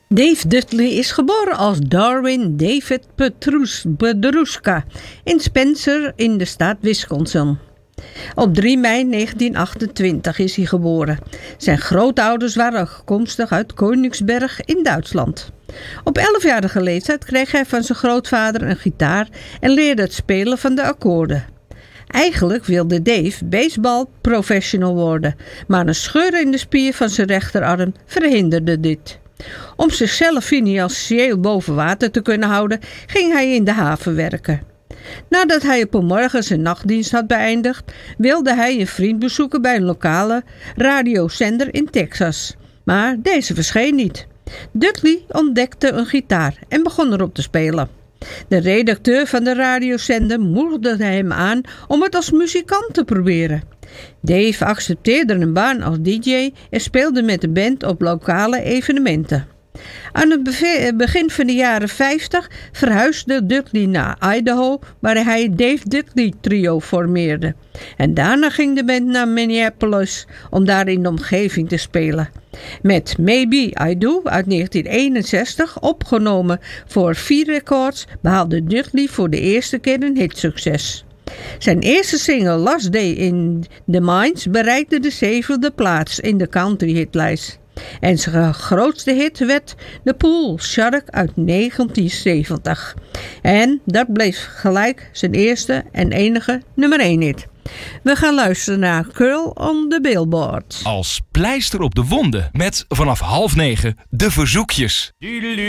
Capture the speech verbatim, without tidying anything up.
Dave Dudley is geboren als Darwin David Petrus Bedruska in Spencer in de staat Wisconsin. Op drie mei negentien achtentwintig is hij geboren. Zijn grootouders waren afkomstig uit Koningsberg in Duitsland. Op elfjarige leeftijd kreeg hij van zijn grootvader een gitaar en leerde het spelen van de akkoorden. Eigenlijk wilde Dave baseball professional worden, maar een scheur in de spier van zijn rechterarm verhinderde dit. Om zichzelf financieel boven water te kunnen houden, ging hij in de haven werken. Nadat hij op een morgen zijn nachtdienst had beëindigd, wilde hij een vriend bezoeken bij een lokale radiozender in Texas. Maar deze verscheen niet. Dudley ontdekte een gitaar en begon erop te spelen. De redacteur van de radiozender moedigde hem aan om het als muzikant te proberen. Dave accepteerde een baan als D J en speelde met de band op lokale evenementen. Aan het begin van de jaren vijftig verhuisde Dudley naar Idaho, waar hij het Dave Dudley Trio formeerde. En daarna ging de band naar Minneapolis om daar in de omgeving te spelen. Met Maybe I Do uit negentien eenenzestig, opgenomen voor vier records, behaalde Dudley voor de eerste keer een hitsucces. Zijn eerste single Last Day in the Mines bereikte de zevende plaats in de country hitlijst. En zijn grootste hit werd The Pool Shark uit negentien zeventig. En dat bleef gelijk zijn eerste en enige nummer één hit. We gaan luisteren naar Girl on the Billboard. Als pleister op de wonden met vanaf half negen de verzoekjes.